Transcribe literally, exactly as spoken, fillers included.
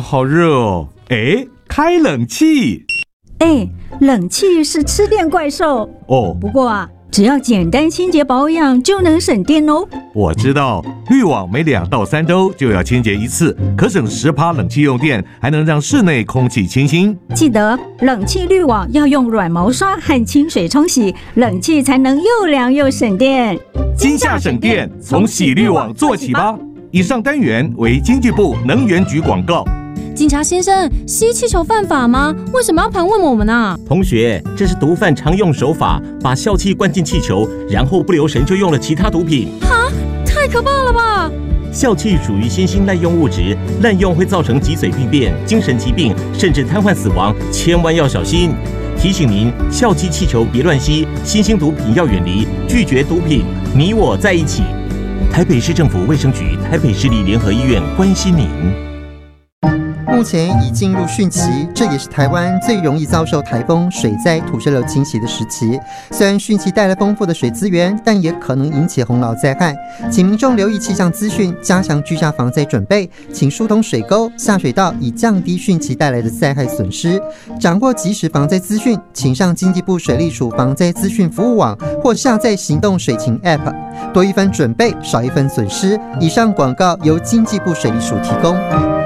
好热哦！哎，开冷气。 哎，冷气是吃电怪兽哦。 不过啊，只要简单清洁保养就能省电哦。 我知道，滤网每两到三周就要清洁一次，可省十趴冷气用电，还能让室内空气清新。 记得冷气滤网要用软毛刷和清水冲洗，冷气才能又凉又省电。 今夏省电，从洗滤网做起吧。以上单元为经济部能源局广告。 警察先生，吸气球犯法吗？为什么要盘问我们啊？ 同学，这是毒贩常用手法，把笑气灌进气球，然后不留神就用了其他毒品。 哈，太可怕了吧！ 笑气属于新兴滥用物质，滥用会造成脊髓病变、精神疾病，甚至瘫痪死亡，千万要小心。提醒您，笑气气球别乱吸，新兴毒品要远离，拒绝毒品，你我在一起。台北市政府卫生局、台北市立联合医院关心您。 目前已进入汛期，这也是台湾最容易遭受台风、水灾、土石流侵袭的时期。虽然汛期带来丰富的水资源，但也可能引起洪涝灾害。请民众留意气象资讯，加强居家防灾准备，请疏通水沟、下水道，以降低汛期带来的灾害损失。掌握即时防灾资讯，请上经济部水利署防灾资讯服务网，或下载行动水情 App。多一分准备，少一分损失。以上广告由经济部水利署提供。